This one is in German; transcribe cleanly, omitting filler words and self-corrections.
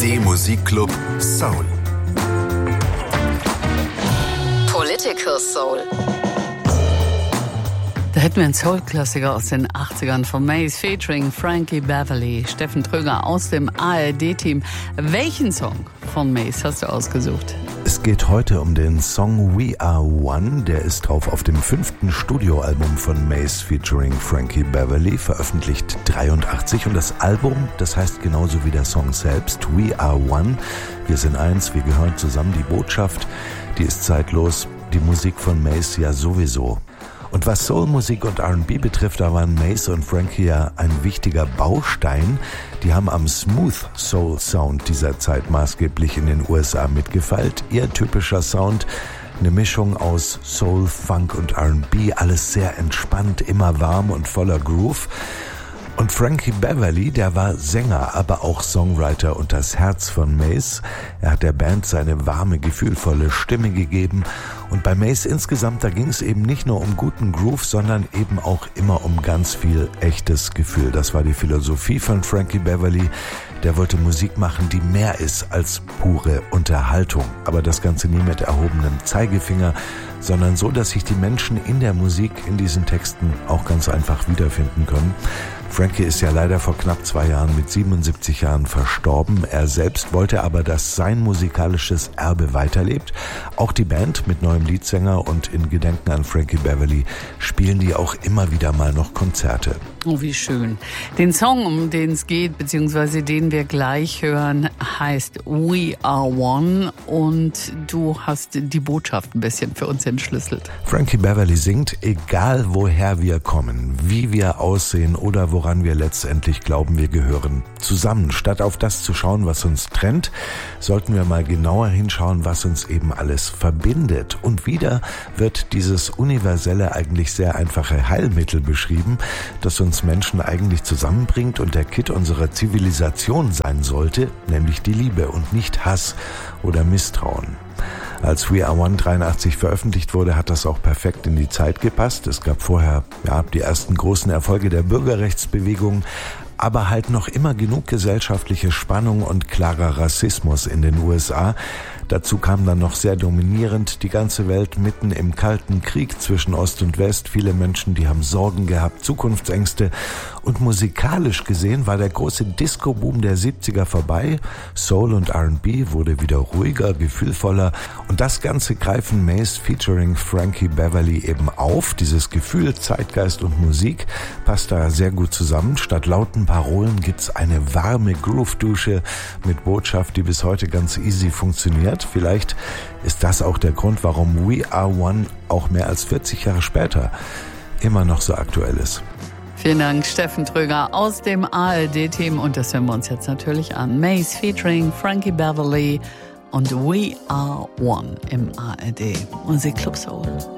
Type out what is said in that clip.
ARD Musikclub Soul. Political Soul. Da hätten wir einen Soul-Klassiker aus den 80ern von Mace featuring Frankie Beverly, Steffen Tröger aus dem ARD-Team. Welchen Song von Mace hast du ausgesucht? Es geht heute um den Song We Are One. Der ist drauf auf dem 5. Studioalbum von Mace featuring Frankie Beverly, veröffentlicht 83. Und das Album, das heißt genauso wie der Song selbst, We Are One. Wir sind eins, wir gehören zusammen. Die Botschaft, die ist zeitlos. Die Musik von Mace ja sowieso. Und was Soulmusik und R&B betrifft, da waren Mace und Frankie ja ein wichtiger Baustein. Die haben am Smooth Soul Sound dieser Zeit maßgeblich in den USA mitgefeilt. Ihr typischer Sound, eine Mischung aus Soul, Funk und R&B, alles sehr entspannt, immer warm und voller Groove. Und Frankie Beverly, der war Sänger, aber auch Songwriter und das Herz von Mace. Er hat der Band seine warme, gefühlvolle Stimme gegeben. Und bei Mace insgesamt, da ging es eben nicht nur um guten Groove, sondern eben auch immer um ganz viel echtes Gefühl. Das war die Philosophie von Frankie Beverly. Der wollte Musik machen, die mehr ist als pure Unterhaltung. Aber das Ganze nie mit erhobenem Zeigefinger, sondern so, dass sich die Menschen in der Musik, in diesen Texten auch ganz einfach wiederfinden können. Frankie ist ja leider vor knapp 2 Jahren mit 77 Jahren verstorben. Er selbst wollte aber, dass sein musikalisches Erbe weiterlebt. Auch die Band mit neuem Leadsänger und in Gedenken an Frankie Beverly spielen die auch immer wieder mal noch Konzerte. Oh, wie schön. Den Song, um den es geht, beziehungsweise den wir gleich hören, heißt We Are One und du hast die Botschaft ein bisschen für uns entschlüsselt. Frankie Beverly singt, egal woher wir kommen, wie wir aussehen oder woran wir letztendlich glauben, wir gehören zusammen. Statt auf das zu schauen, was uns trennt, sollten wir mal genauer hinschauen, was uns eben alles verbindet. Und wieder wird dieses universelle, eigentlich sehr einfache Heilmittel beschrieben, das uns Menschen eigentlich zusammenbringt und der Kitt unserer Zivilisation sein sollte, nämlich die Liebe und nicht Hass oder Misstrauen. Als We Are One 83 veröffentlicht wurde, hat das auch perfekt in die Zeit gepasst. Es gab vorher die ersten großen Erfolge der Bürgerrechtsbewegung, aber halt noch immer genug gesellschaftliche Spannung und klarer Rassismus in den USA. Dazu kam dann noch sehr dominierend die ganze Welt mitten im Kalten Krieg zwischen Ost und West. Viele Menschen, die haben Sorgen gehabt, Zukunftsängste. Und musikalisch gesehen war der große Disco-Boom der 70er vorbei. Soul und R&B wurde wieder ruhiger, gefühlvoller. Und das Ganze greifen Mace featuring Frankie Beverly eben auf. Dieses Gefühl, Zeitgeist und Musik passt da sehr gut zusammen. Statt lauten Parolen gibt's eine warme Groove-Dusche mit Botschaft, die bis heute ganz easy funktioniert. Vielleicht ist das auch der Grund, warum We Are One auch mehr als 40 Jahre später immer noch so aktuell ist. Vielen Dank, Steffen Tröger aus dem ARD-Team. Und das hören wir uns jetzt natürlich an. Mace featuring Frankie Beverly und We Are One im ARD Musikclub Soul.